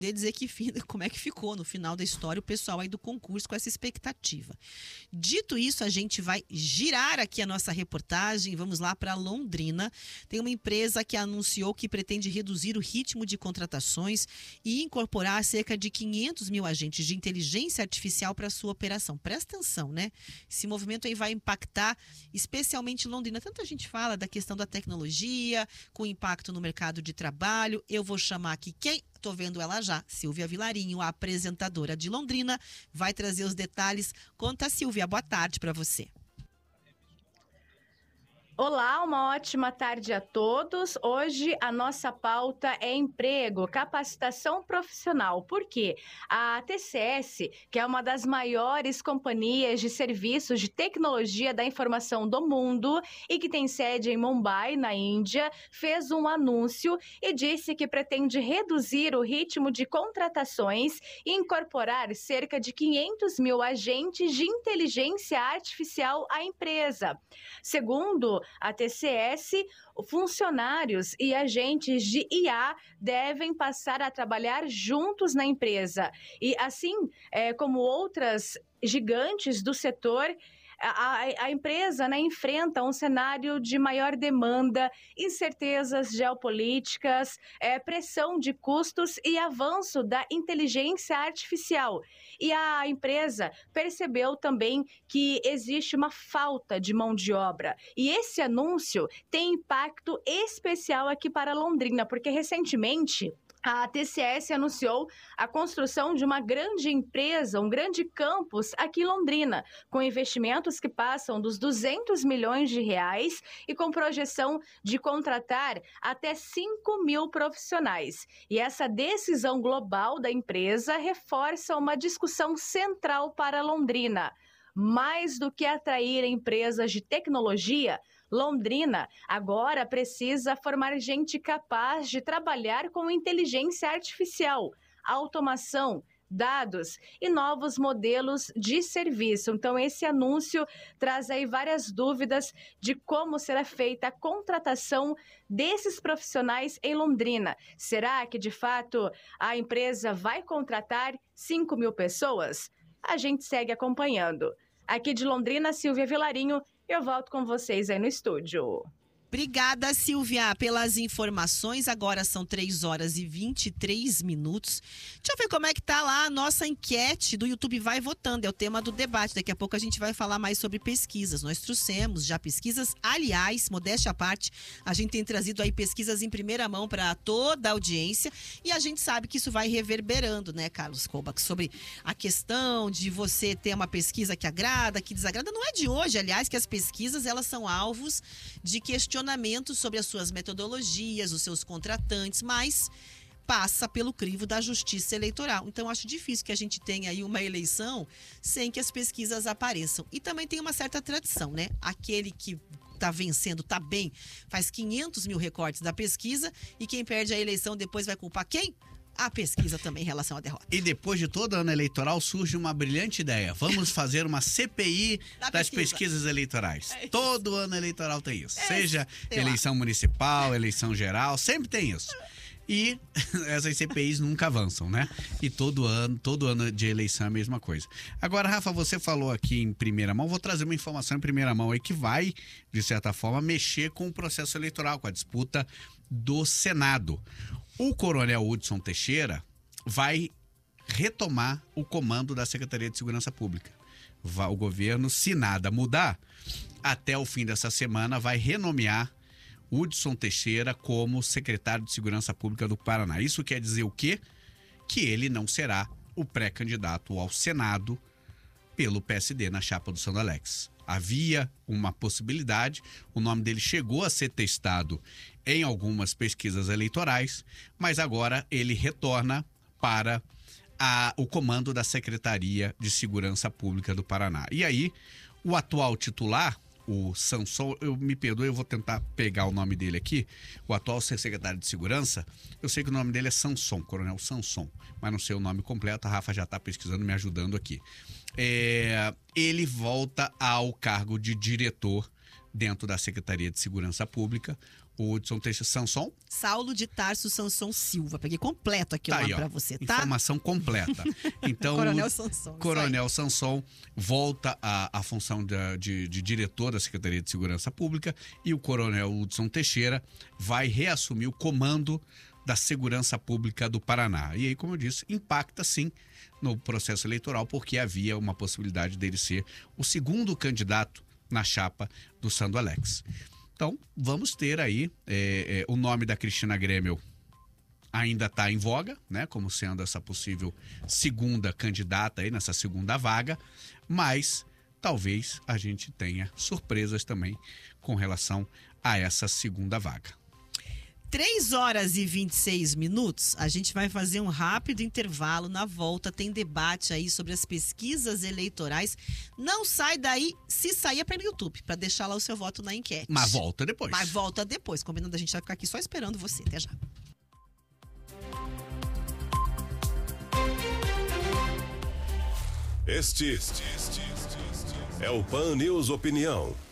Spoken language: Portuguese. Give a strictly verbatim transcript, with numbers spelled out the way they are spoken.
de dizer que como é que ficou no final da história o pessoal aí do concurso com essa expectativa. Dito isso, a gente vai girar aqui a nossa reportagem. Vamos lá para Londrina. Tem uma empresa que anunciou que pretende reduzir o ritmo de contratações e incorporar cerca de quinhentos mil agentes de inteligência artificial para sua operação. Presta atenção, né? Esse movimento aí vai impactar especialmente Londrina. Tanta gente fala da questão da tecnologia, com impacto no mercado de trabalho. Eu vou chamar aqui quem... Estou vendo ela já, Silvia Vilarinho, a apresentadora de Londrina, vai trazer os detalhes. Conta, Silvia, boa tarde para você. Olá, uma ótima tarde a todos. Hoje a nossa pauta é emprego, capacitação profissional. Por quê? A T C S, que é uma das maiores companhias de serviços de tecnologia da informação do mundo e que tem sede em Mumbai, na Índia, fez um anúncio e disse que pretende reduzir o ritmo de contratações e incorporar cerca de quinhentos mil agentes de inteligência artificial à empresa. Segundo a T C S, funcionários e agentes de I A devem passar a trabalhar juntos na empresa. E assim é, como outras gigantes do setor, A, a empresa, né, enfrenta um cenário de maior demanda, incertezas geopolíticas, é, pressão de custos e avanço da inteligência artificial. E a empresa percebeu também que existe uma falta de mão de obra. E esse anúncio tem impacto especial aqui para Londrina, porque recentemente a T C S anunciou a construção de uma grande empresa, um grande campus aqui em Londrina, com investimentos que passam dos duzentos milhões de reais e com projeção de contratar até cinco mil profissionais. E essa decisão global da empresa reforça uma discussão central para Londrina. Mais do que atrair empresas de tecnologia, Londrina agora precisa formar gente capaz de trabalhar com inteligência artificial, automação, dados e novos modelos de serviço. Então, esse anúncio traz aí várias dúvidas de como será feita a contratação desses profissionais em Londrina. Será que, de fato, a empresa vai contratar cinco mil pessoas? A gente segue acompanhando. Aqui de Londrina, Silvia Vilarinho, eu volto com vocês aí no estúdio. Obrigada, Silvia, pelas informações. Agora são três horas e vinte e três minutos. Deixa eu ver como é que tá lá a nossa enquete do YouTube Vai Votando. É o tema do debate. Daqui a pouco a gente vai falar mais sobre pesquisas. Nós trouxemos já pesquisas. Aliás, modéstia à parte, a gente tem trazido aí pesquisas em primeira mão para toda a audiência. E a gente sabe que isso vai reverberando, né, Carlos Kobach, sobre a questão de você ter uma pesquisa que agrada, que desagrada. Não é de hoje, aliás, que as pesquisas elas são alvos de questionamento sobre as suas metodologias, os seus contratantes, mas passa pelo crivo da justiça eleitoral. Então, acho difícil que a gente tenha aí uma eleição sem que as pesquisas apareçam. E também tem uma certa tradição, né? Aquele que está vencendo, está bem, faz quinhentos mil recortes da pesquisa e quem perde a eleição depois vai culpar quem? A pesquisa também em relação à derrota. E depois de todo ano eleitoral surge uma brilhante ideia. Vamos fazer uma C P I da das pesquisa. pesquisas eleitorais. É todo ano eleitoral tem isso. É Seja eleição lá. municipal, eleição geral, sempre tem isso. E essas C P Is nunca avançam, né? E todo ano, todo ano de eleição é a mesma coisa. Agora, Rafa, você falou aqui em primeira mão, vou trazer uma informação em primeira mão aí que vai, de certa forma, mexer com o processo eleitoral, com a disputa do Senado. O coronel Hudson Teixeira vai retomar o comando da Secretaria de Segurança Pública. O governo, se nada mudar, até o fim dessa semana vai renomear Hudson Teixeira como secretário de Segurança Pública do Paraná. Isso quer dizer o quê? Que ele não será o pré-candidato ao Senado pelo P S D na chapa do Sandro Alex. Havia uma possibilidade, o nome dele chegou a ser testado em algumas pesquisas eleitorais, mas agora ele retorna para a, o comando da Secretaria de Segurança Pública do Paraná. E aí, o atual titular, o Sanson, eu me perdoe, eu vou tentar pegar o nome dele aqui, o atual secretário de Segurança, eu sei que o nome dele é Sanson, Coronel Sanson, mas não sei o nome completo, a Rafa já está pesquisando, me ajudando aqui. É, ele volta ao cargo de diretor dentro da Secretaria de Segurança Pública, O Hudson Teixeira, Samson? Saulo de Tarso Samson Silva. Peguei completo aqui o Tá nome aí, pra você, tá? Informação completa. Então, Coronel o Samson. Coronel Samson volta à, à função de, de, de diretor da Secretaria de Segurança Pública e o Coronel Hudson Teixeira vai reassumir o comando da Segurança Pública do Paraná. E aí, como eu disse, impacta sim no processo eleitoral, porque havia uma possibilidade dele ser o segundo candidato na chapa do Sandro Alex. Então, vamos ter aí é, é, o nome da Cristina Grêmio ainda está em voga, né, como sendo essa possível segunda candidata aí nessa segunda vaga, mas talvez a gente tenha surpresas também com relação a essa segunda vaga. três horas e vinte e seis minutos, a gente vai fazer um rápido intervalo. Na volta tem debate aí sobre as pesquisas eleitorais. Não sai daí, se sair é pelo YouTube, para deixar lá o seu voto na enquete. Mas volta depois. Mas volta depois, combinando, a gente vai ficar aqui só esperando você. Até já. Este, este, este, este é o Pan News Opinião.